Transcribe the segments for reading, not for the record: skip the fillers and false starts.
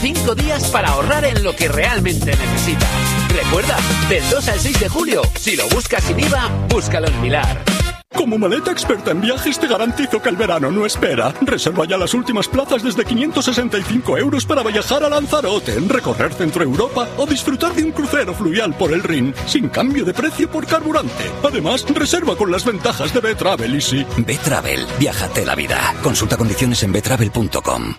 5 días para ahorrar en lo que realmente necesitas. Recuerda, del 2 al 6 de julio, si lo buscas sin IVA, búscalo en Milar. Como Maleta experta en viajes te garantizo que el verano no espera. Reserva ya las últimas plazas desde 565 € para viajar a Lanzarote, recorrer Centro Europa o disfrutar de un crucero fluvial por el Rin, sin cambio de precio por carburante. Además, reserva con las ventajas de B-Travel Easy. B-Travel, viájate la vida. Consulta condiciones en btravel.com.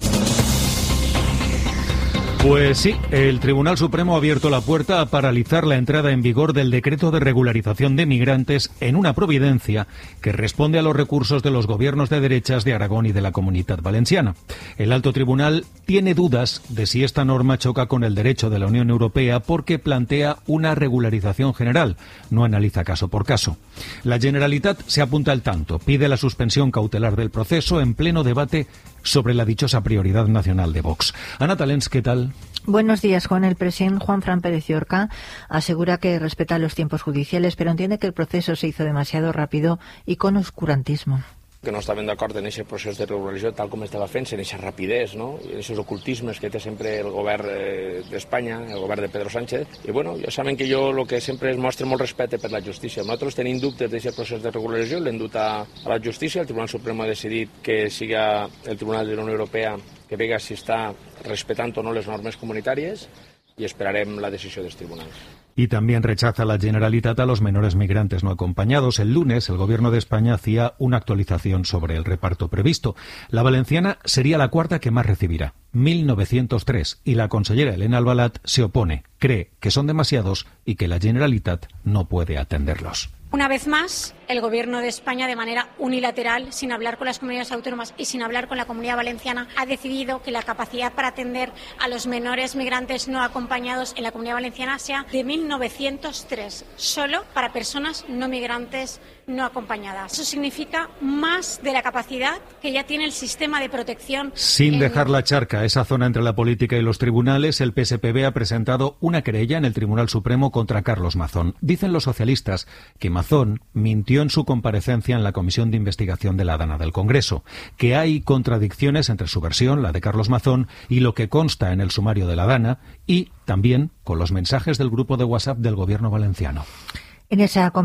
Pues sí, el Tribunal Supremo ha abierto la puerta a paralizar la entrada en vigor del decreto de regularización de migrantes en una providencia que responde a los recursos de los gobiernos de derechas de Aragón y de la Comunitat Valenciana. El alto tribunal tiene dudas de si esta norma choca con el derecho de la Unión Europea porque plantea una regularización general, no analiza caso por caso. La Generalitat se apunta al tanto, pide la suspensión cautelar del proceso en pleno debate sobre la dichosa prioridad nacional de Vox. Ana Talens, ¿qué tal? Buenos días, Juan. El presidente Juanfran Pérez Llorca asegura que respeta los tiempos judiciales, pero entiende que el proceso se hizo demasiado rápido y con oscurantismo. Que no estaven d'acord en aquest procés de regularització tal com estava fent, en aquesta rapidesa, no? En aquests ocultismes que té sempre el govern d'Espanya, el govern de Pedro Sánchez. I bueno, ja saben que jo el que sempre es mostra molt respecte per la justícia. Nosaltres tenim dubtes d'aquest procés de regularització, l'hem dut a la justícia, el Tribunal Supremo ha decidit que siga el Tribunal de la Unió Europea que vega si està respetant o no les normes comunitàries i esperarem la decisió dels tribunals. Y también rechaza la Generalitat a los menores migrantes no acompañados. El lunes, el Gobierno de España hacía una actualización sobre el reparto previsto. La valenciana sería la cuarta que más recibirá, 1.903, y la consellera Elena Albalat se opone, cree que son demasiados y que la Generalitat no puede atenderlos. Una vez más, el Gobierno de España, de manera unilateral, sin hablar con las comunidades autónomas y sin hablar con la Comunidad Valenciana, ha decidido que la capacidad para atender a los menores migrantes no acompañados en la Comunidad Valenciana sea de 1.903, solo para personas no migrantes no acompañadas. Eso significa más de la capacidad que ya tiene el sistema de protección. Sin dejar la charca, esa zona entre la política y los tribunales, el PSPB ha presentado una querella en el Tribunal Supremo contra Carlos Mazón. Dicen los socialistas que Mazón mintió en su comparecencia en la Comisión de Investigación de la Dana del Congreso, que hay contradicciones entre su versión, la de Carlos Mazón, y lo que consta en el sumario de la Dana, y también con los mensajes del grupo de WhatsApp del Gobierno valenciano. En esa